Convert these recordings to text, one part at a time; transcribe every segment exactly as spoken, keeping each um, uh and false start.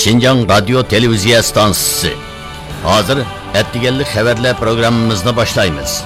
Şinjan Radyo Televiziya Stansiyasi. Hozir Attiganlik xabarlar programmamizni boshlaymiz.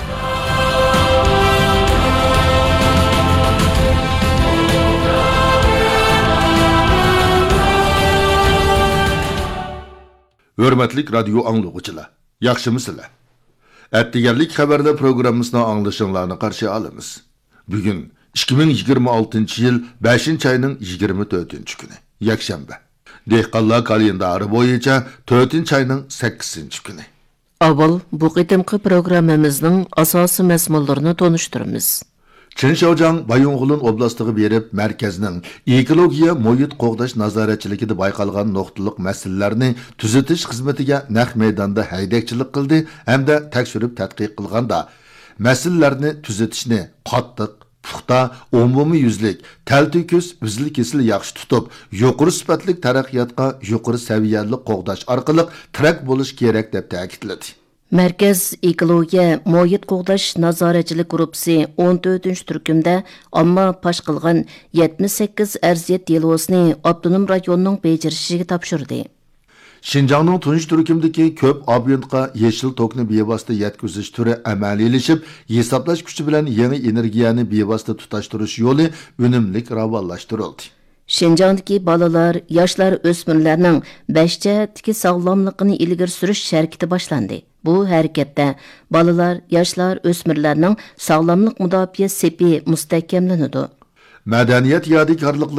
Hörmətlik radio anlıqçılar, yaxşımısınızlar? Attiganlik xabarlar programmasını anglashinglarni qarshi olamiz. Bugun ikki ming yigirma oltinchi yil beshinchi ayning yigirma to'rtinchi kuni, yakshanba. Dehqonlar kalendari bo'yicha to'rtinchi ayning sakkizinchi kuni. Avval bu qitimqi programmamizning asosiy mazmunlarini tonishtiramiz. Chinshaojang Bayonğulun oblastiga berib, markazning ekologiya muhit qo'g'dash nazoratchiligida bayqalgan nuqtaliq masalalarni tuzatish xizmatiga naq maydonda haydakchilik qildi hamda tekshirib tadqiq qilganda masalalarni tuzatishni qattiq, puxta, umumiy yuzlik, taltikus, uzil kesil yaxshi tutib, yuqori sifatli taraqqiyotga yuqori saviyali qo'g'dash orqali tirak bo'lish kerak deb ta'kidladi. Merkez Ekologiya Muhit qo'g'dash nazoratchilik guruhi o'n to'rtinchi turkumda ammo pash qilgan yetmish sakkiz arziyat delosini avtonom rayonning bejirishiga topshirdi. Şinjanның tunç turkumdagi ko'p obyentga yeşil tokni bevosita yetkazish turi amaliylashib, hisoblash kuchi bilan yangi energiyani bevosita tutashtirish yo'li unumlik ravonlashtirildi. Şinjandagi bolalar, yoshlar, o'smirlarning besh jihatdagi sog'lomligini ilgari surish harakati boshlandi. Bu harakatda bolalar, yoshlar, o'smirlarning sog'lomlik mudofaa sepi mustahkamlanadi. Madaniyat yodikorliklari